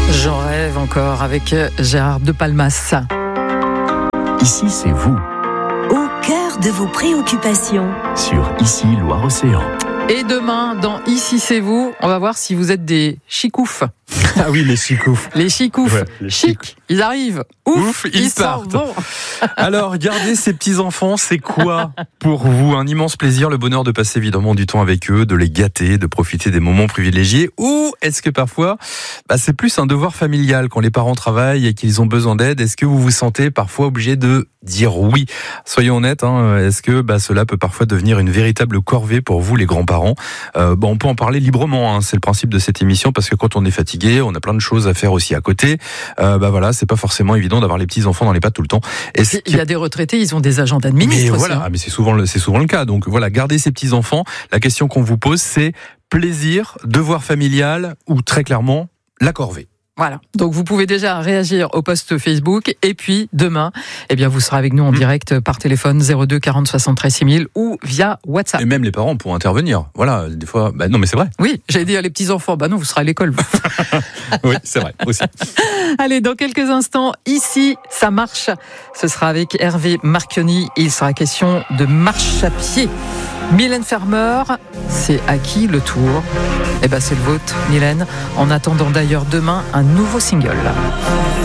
J'en rêve encore avec Gérard de Palmas. Ici, c'est vous, Au cœur de vos préoccupations. sur Ici, Loire-Océan. Et demain, dans Ici c'est vous, on va voir si vous êtes des chicoufs. Ah oui, les chicoufs. Les chicoufs, Ouais, les chic, ils arrivent. Ouf, ils s'en partent. vont. Alors, garder ces petits-enfants, c'est quoi pour vous? Un immense plaisir, le bonheur de passer évidemment du temps avec eux, de les gâter, de profiter des moments privilégiés? Ou est-ce que parfois, c'est plus un devoir familial quand les parents travaillent et qu'ils ont besoin d'aide? Est-ce que vous vous sentez parfois obligé de dire oui? Soyons honnêtes, est-ce que cela peut parfois devenir une véritable corvée pour vous, les grands-parents? On peut en parler librement, c'est le principe de cette émission, parce que quand on est fatigué, on a plein de choses à faire aussi à côté. C'est pas forcément évident d'avoir les petits-enfants dans les pattes tout le temps. Il y a des retraités, ils ont des agendas de ministres. Mais aussi, voilà, mais c'est souvent le cas. Donc voilà, garder ces petits-enfants, la question qu'on vous pose, c'est plaisir, devoir familial ou très clairement la corvée. Voilà. Donc vous pouvez déjà réagir au post Facebook. Et puis demain, vous serez avec nous en direct par téléphone 02 40 73 6000 ou via WhatsApp. Et même les parents pourront intervenir. Voilà, des fois, non mais c'est vrai. Oui, j'allais dire les petits-enfants. Non, vous serez à l'école. Oui, c'est vrai aussi. Allez, dans quelques instants, Ici, ça marche. Ce sera avec Hervé Marchionni. Il sera question de marche à pied. Mylène Farmer, c'est à qui le tour? C'est le vôtre, Mylène. En attendant d'ailleurs demain un nouveau single.